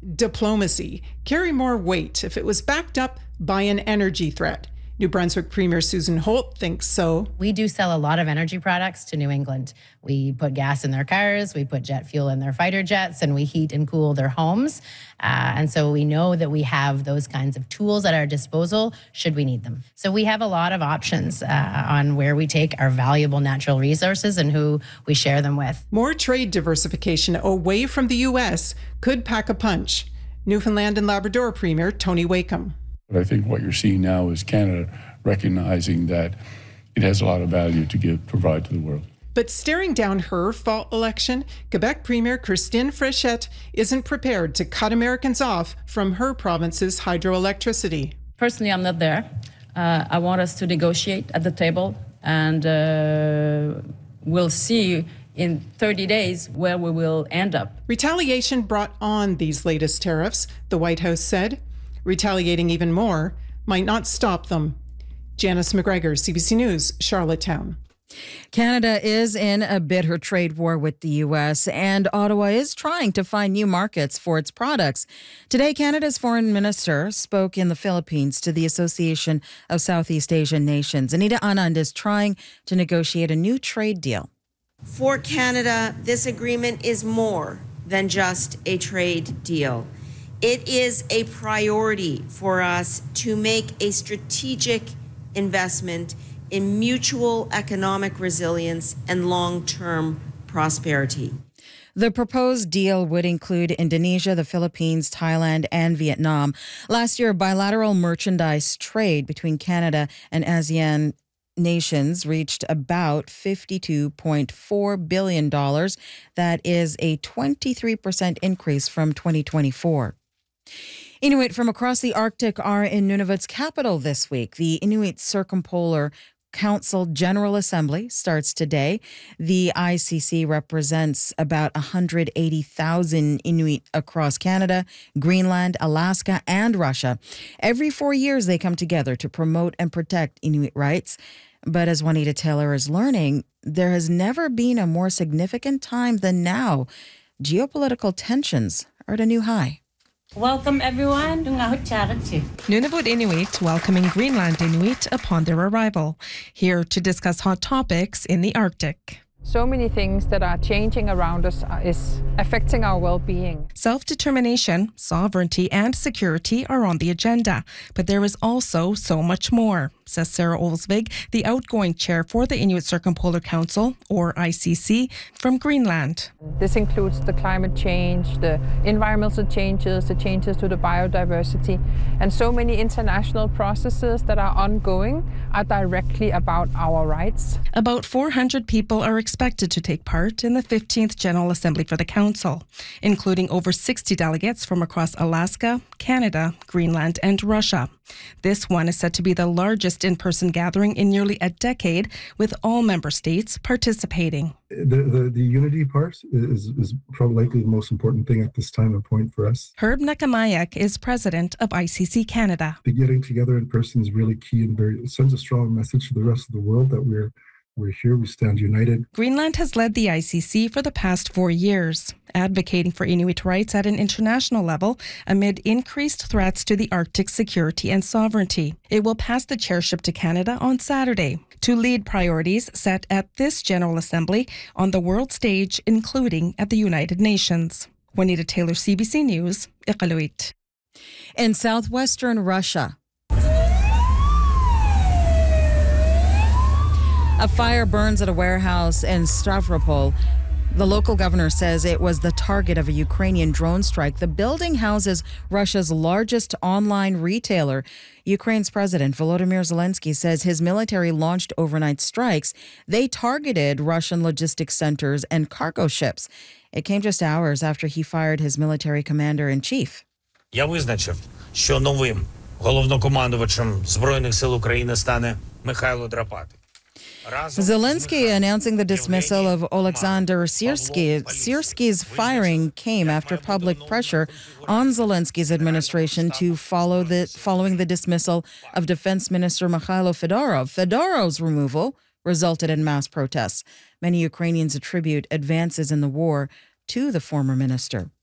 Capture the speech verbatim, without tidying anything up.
diplomacy carry more weight if it was backed up by an energy threat? New Brunswick Premier Susan Holt thinks so. We do sell a lot of energy products to New England. We put gas in their cars, we put jet fuel in their fighter jets, and we heat and cool their homes. Uh, and so we know that we have those kinds of tools at our disposal should we need them. So we have a lot of options uh, on where we take our valuable natural resources and who we share them with. More trade diversification away from the U S could pack a punch. Newfoundland and Labrador Premier Tony Wakeham. But I think what you're seeing now is Canada recognizing that it has a lot of value to give, provide to the world. But staring down her fall election, Quebec Premier Christine Fréchette isn't prepared to cut Americans off from her province's hydroelectricity. Personally, I'm not there. Uh, I want us to negotiate at the table, and uh, we'll see in thirty days where we will end up. Retaliation brought on these latest tariffs, the White House said. Retaliating even more might not stop them. Janice McGregor, C B C News, Charlottetown. Canada is in a bitter trade war with the U S, and Ottawa is trying to find new markets for its products. Today, Canada's foreign minister spoke in the Philippines to the Association of Southeast Asian Nations. Anita Anand is trying to negotiate a new trade deal. For Canada, this agreement is more than just a trade deal. It is a priority for us to make a strategic investment in mutual economic resilience and long-term prosperity. The proposed deal would include Indonesia, the Philippines, Thailand, and Vietnam. Last year, bilateral merchandise trade between Canada and ASEAN nations reached about fifty-two point four billion dollars. That is a twenty-three percent increase from twenty twenty-four. Inuit from across the Arctic are in Nunavut's capital this week. The Inuit Circumpolar Council General Assembly starts today. The I C C represents about one hundred eighty thousand Inuit across Canada, Greenland, Alaska, and Russia. Every four years, they come together to promote and protect Inuit rights. But as Juanita Taylor is learning, there has never been a more significant time than now. Geopolitical tensions are at a new high. Welcome, everyone. Nunavut Inuit welcoming Greenland Inuit upon their arrival, here to discuss hot topics in the Arctic. So many things that are changing around us is affecting our well-being. Self-determination, sovereignty, and security are on the agenda, but there is also so much more, says Sarah Olsvig, the outgoing chair for the Inuit Circumpolar Council, or I C C, from Greenland. This includes the climate change, the environmental changes, the changes to the biodiversity, and so many international processes that are ongoing are directly about our rights. About four hundred people are expected to take part in the fifteenth General Assembly for the Council, including over sixty delegates from across Alaska, Canada, Greenland, and Russia. This one is said to be the largest in-person gathering in nearly a decade, with all member states participating. The, the, the unity part is, is probably likely the most important thing at this time and point for us. Herb Nakamayak is president of I C C Canada. The getting together in person is really key and very, it sends a strong message to the rest of the world that we're We're here, we stand united. Greenland has led the I C C for the past four years, advocating for Inuit rights at an international level amid increased threats to the Arctic's security and sovereignty. It will pass the chairship to Canada on Saturday to lead priorities set at this General Assembly on the world stage, including at the United Nations. Juanita Taylor, C B C News, Iqaluit. In southwestern Russia, a fire burns at a warehouse in Stavropol. The local governor says it was the target of a Ukrainian drone strike. The building houses Russia's largest online retailer. Ukraine's President Volodymyr Zelensky says his military launched overnight strikes. They targeted Russian logistics centers and cargo ships. It came just hours after he fired his military commander-in-chief. Я визначив, що новим головнокомандувачем Збройних сил України стане Михайло Драпатий. Zelensky announcing the dismissal of Oleksandr Syrsky. Syrsky's firing came after public pressure on Zelensky's administration to follow the following the dismissal of Defense Minister Mikhailo Fedorov. Fedorov's removal resulted in mass protests. Many Ukrainians attribute advances in the war to the former minister.